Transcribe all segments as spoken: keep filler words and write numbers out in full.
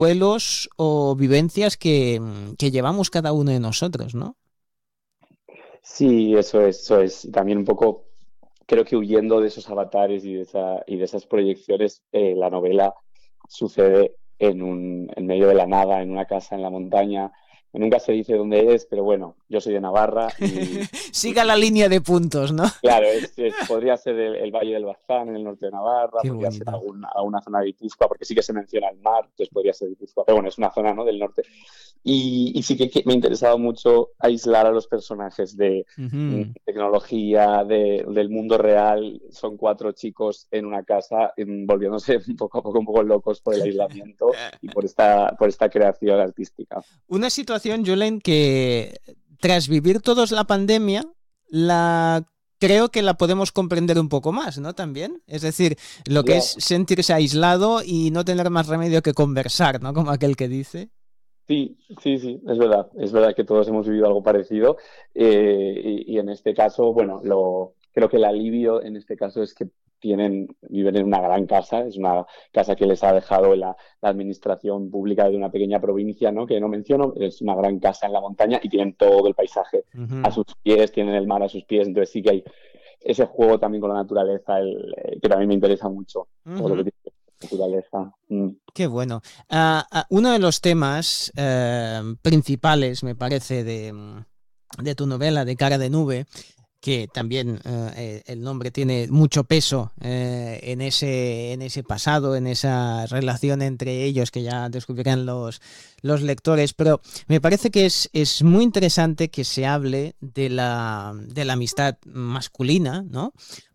duelos o vivencias que, que llevamos cada uno de nosotros, ¿no? Sí, eso es, eso es. Y también un poco, creo que huyendo de esos avatares y de esa, y de esas proyecciones, eh, la novela sucede en un, en medio de la nada, en una casa en la montaña. Nunca se dice dónde es, pero bueno, yo soy de Navarra y, Siga la línea de puntos, ¿no? claro, es, es- podría ser el, el Valle del Baztán en el norte de Navarra, Qué podría ser bonito. algún- alguna zona de Guipúzcoa, porque sí que se menciona el mar, entonces podría ser Guipúzcoa, pero bueno, es una zona, ¿no?, del norte. Y, y sí que, que me ha interesado mucho aislar a los personajes de mm, Ujú. tecnología, de- del mundo real. Son cuatro chicos en una casa, mm, volviéndose poco a poco un poco locos por el aislamiento y por esta, por esta creación artística. Una situación, Julen, que tras vivir todos la pandemia, la creo que la podemos comprender un poco más, ¿no? También. Es decir, lo que es Ya. sentirse aislado y no tener más remedio que conversar, ¿no? Como aquel que dice. Sí, sí, sí, es verdad. Es verdad que todos hemos vivido algo parecido. eh, y, y en este caso, bueno, lo, creo que el alivio en este caso es que tienen, viven en una gran casa. Es una casa que les ha dejado la, la administración pública de una pequeña provincia, ¿no?, que no menciono. Es una gran casa en la montaña y tienen todo el paisaje a Ujú. sus pies, tienen el mar a sus pies. Entonces sí que hay ese juego también con la naturaleza, el, eh, que también me interesa mucho. Todo lo que Ujú. tiene que ver con la naturaleza. Mm. Qué bueno. Ah, ah, uno de los temas eh, principales, me parece, de, de tu novela, de Cara de Nube, que también eh, el nombre tiene mucho peso eh, en, ese, en ese pasado, en esa relación entre ellos que ya descubrirán los, los lectores, pero me parece que es, es muy interesante que se hable de la, de la amistad masculina, ¿no?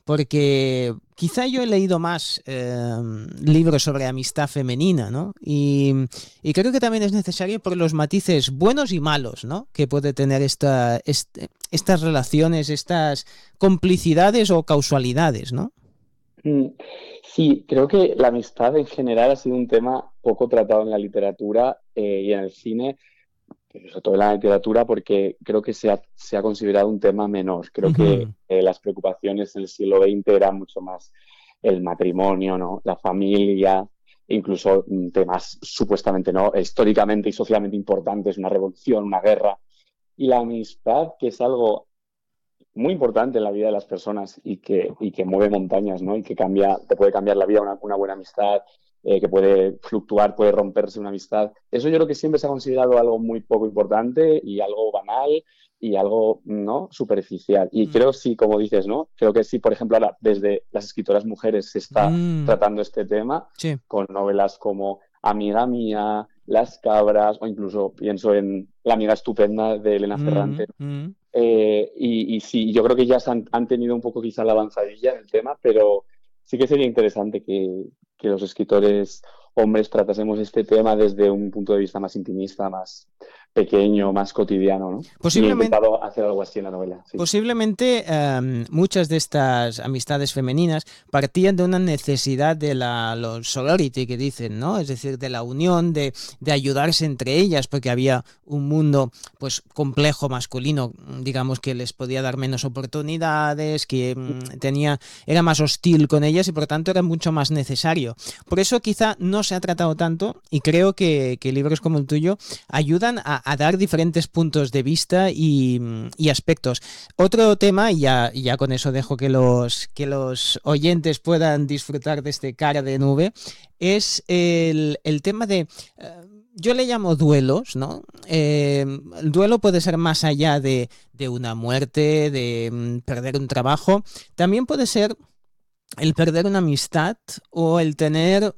Porque quizá yo he leído más eh, libros sobre amistad femenina, ¿no? Y, y creo que también es necesario por los matices buenos y malos, ¿no?, que puede tener esta, este, estas relaciones, estas complicidades o causalidades, ¿no? Mm, Sí, creo que la amistad en general ha sido un tema poco tratado en la literatura, eh, y en el cine, pero sobre todo en la literatura, porque creo que se ha, se ha considerado un tema menor. Creo que Ujú. eh, las preocupaciones del siglo veinte eran mucho más el matrimonio, ¿no?, la familia, incluso mm, temas supuestamente, ¿no?, históricamente y socialmente importantes, una revolución, una guerra. Y la amistad, que es algo muy importante en la vida de las personas y que, y que mueve montañas, ¿no? Y que cambia, te puede cambiar la vida una, una buena amistad, eh, que puede fluctuar, puede romperse una amistad. Eso yo creo que siempre se ha considerado algo muy poco importante y algo banal y algo, ¿no?, superficial. Y creo, Mm. sí, como dices, ¿no? Creo que sí, por ejemplo, ahora desde las escritoras mujeres se está Mm. tratando este tema Sí. con novelas como Amiga Mía, Las Cabras, o incluso pienso en La Amiga Estupenda de Elena Ferrante. Mm. Mm. Eh, y, y sí, yo creo que ya se han, han tenido un poco quizá la avanzadilla en el tema, pero sí que sería interesante que, que los escritores hombres tratásemos este tema desde un punto de vista más intimista, más pequeño, más cotidiano, ¿no? Y he Posiblemente, intentado hacer algo así en la novela, sí. Posiblemente eh, muchas de estas amistades femeninas partían de una necesidad de la los sorority que dicen, ¿no? Es decir, de la unión, de, de ayudarse entre ellas, porque había un mundo pues complejo masculino, digamos, que les podía dar menos oportunidades, que mm, tenía, era más hostil con ellas y por tanto era mucho más necesario. Por eso quizá no se ha tratado tanto y creo que, que libros como el tuyo ayudan a, a dar diferentes puntos de vista y, y aspectos. Otro tema, y ya, y ya con eso dejo que los, que los oyentes puedan disfrutar de este Cara de Nube, es el, el tema de... eh, yo le llamo duelos, ¿no? Eh, el duelo puede ser más allá de, de una muerte, de mm, perder un trabajo. También puede ser el perder una amistad o el tener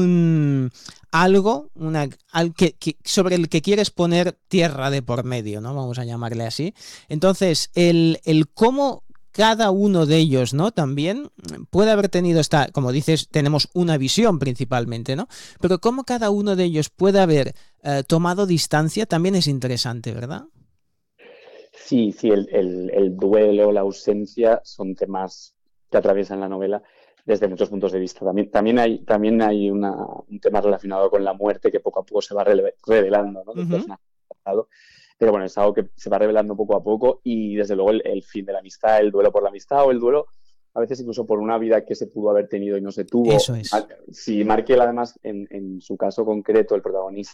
un algo una, al que, que, sobre el que quieres poner tierra de por medio, ¿no? Vamos a llamarle así. Entonces, el, el cómo cada uno de ellos, ¿no? También puede haber tenido esta, como dices, tenemos una visión principalmente, ¿no? Pero cómo cada uno de ellos puede haber eh, tomado distancia también es interesante, ¿verdad? Sí, sí, el, el, el duelo, la ausencia son temas que atraviesan la novela desde muchos puntos de vista. También, también hay, también hay una, un tema relacionado con la muerte que poco a poco se va rele- revelando, ¿no?, del Uh-huh. personaje pasado. Pero bueno, es algo que se va revelando poco a poco y desde luego el, el fin de la amistad, el duelo por la amistad o el duelo a veces incluso por una vida que se pudo haber tenido y no se Eso tuvo. es. Si Markel, además, en, en su caso concreto, el protagonista,